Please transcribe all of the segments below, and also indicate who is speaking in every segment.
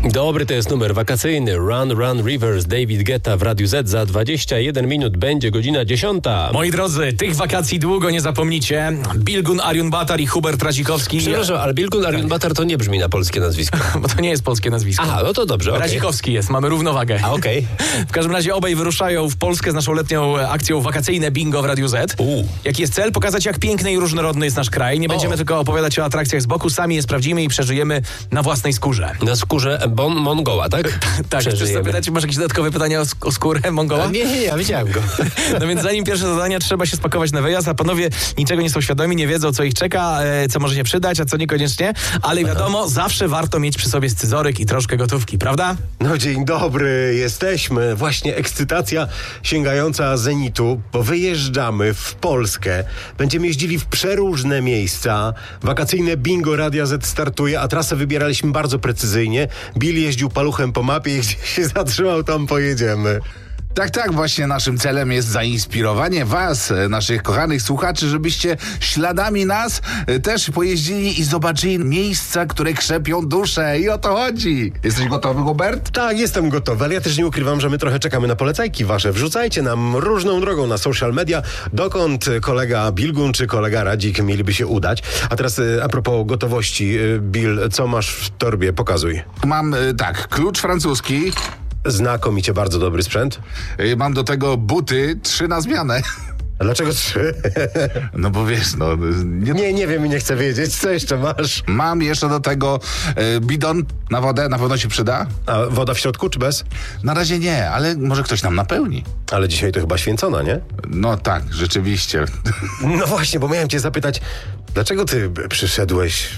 Speaker 1: Dobry to jest numer wakacyjny. Run, Run Rivers, David Guetta w Radiu Z. Za 21 minut będzie godzina 10.
Speaker 2: Moi drodzy, tych wakacji długo nie zapomnicie. Bilgun Ariunbatar i Hubert Razikowski.
Speaker 1: Przepraszam, ale Bilgun Ariunbatar to nie brzmi na polskie nazwisko.
Speaker 2: Bo to nie jest polskie nazwisko.
Speaker 1: Aha, no to dobrze. Okay.
Speaker 2: Razikowski jest, mamy równowagę.
Speaker 1: A okej.
Speaker 2: W każdym razie obaj wyruszają w Polskę z naszą letnią akcją Wakacyjne Bingo w Radiu Z. Jaki jest cel? Pokazać, jak piękny i różnorodny jest nasz kraj. Nie będziemy tylko opowiadać o atrakcjach z boku, sami je sprawdzimy i przeżyjemy na własnej skórze.
Speaker 1: Na skórze Mongoła, tak?
Speaker 2: Tak, chcesz zapytać, masz jakieś dodatkowe pytania o skórę Mongoła?
Speaker 1: Nie, ja widziałem go.
Speaker 2: No więc zanim pierwsze zadania, trzeba się spakować na wyjazd, a panowie niczego nie są świadomi, nie wiedzą, co ich czeka, co może się przydać, a co niekoniecznie, ale wiadomo, zawsze warto mieć przy sobie scyzoryk i troszkę gotówki, prawda?
Speaker 3: No dzień dobry, jesteśmy. Właśnie ekscytacja sięgająca zenitu, bo wyjeżdżamy w Polskę. Będziemy jeździli w przeróżne miejsca. Wakacyjne bingo Radia Z startuje, a trasę wybieraliśmy bardzo precyzyjnie. Bill jeździł paluchem po mapie i gdzie się zatrzymał, tam pojedziemy.
Speaker 4: Tak, właśnie naszym celem jest zainspirowanie was, naszych kochanych słuchaczy, żebyście śladami nas też pojeździli i zobaczyli miejsca, które krzepią duszę. I o to chodzi. Jesteś gotowy, Hubert?
Speaker 3: Tak, jestem gotowy, ale ja też nie ukrywam, że my trochę czekamy na polecajki wasze. Wrzucajcie nam różną drogą na social media, dokąd kolega Bilgun czy kolega Radzik mieliby się udać. A teraz a propos gotowości, Bill, co masz w torbie? Pokazuj.
Speaker 4: Mam, klucz francuski.
Speaker 3: Znakomicie, bardzo dobry sprzęt.
Speaker 4: Mam do tego buty 3 na zmianę.
Speaker 3: A dlaczego 3?
Speaker 4: No bo wiesz,
Speaker 3: Nie wiem i nie chcę wiedzieć. Co jeszcze masz?
Speaker 4: Mam jeszcze do tego bidon na wodę, na pewno się przyda.
Speaker 3: A woda w środku czy bez?
Speaker 4: Na razie nie, ale może ktoś nam napełni.
Speaker 3: Ale dzisiaj to chyba święcona, nie?
Speaker 4: No tak, rzeczywiście.
Speaker 3: No właśnie, bo miałem cię zapytać, dlaczego ty przyszedłeś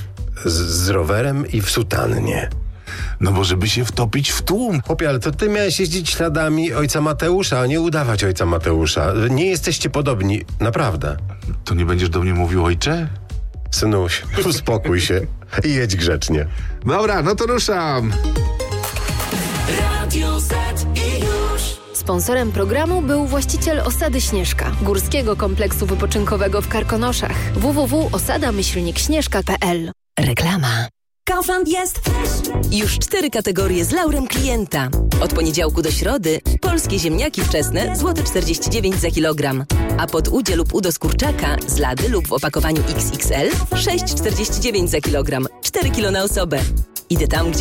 Speaker 3: z rowerem i w sutannie?
Speaker 4: No bo żeby się wtopić w tłum.
Speaker 3: Chłopie, ale to ty miałeś jeździć śladami ojca Mateusza, a nie udawać ojca Mateusza. Nie jesteście podobni, naprawdę.
Speaker 4: To nie będziesz do mnie mówił, ojcze?
Speaker 3: Synuś, uspokój się i jedź grzecznie.
Speaker 4: Dobra, no to ruszam.
Speaker 5: Radio Z i już.
Speaker 6: Sponsorem programu był właściciel Osady Śnieżka, górskiego kompleksu wypoczynkowego w Karkonoszach. www.osada-śnieżka.pl.
Speaker 7: Reklama.
Speaker 5: Kaufland jest
Speaker 7: Już 4 kategorie z laurem klienta. Od poniedziałku do środy polskie ziemniaki wczesne złoty 49 za kilogram. A pod udzie lub udo z kurczaka z lady lub w opakowaniu XXL 6,49 za kilogram. 4 kilo na osobę. Idę tam, gdzie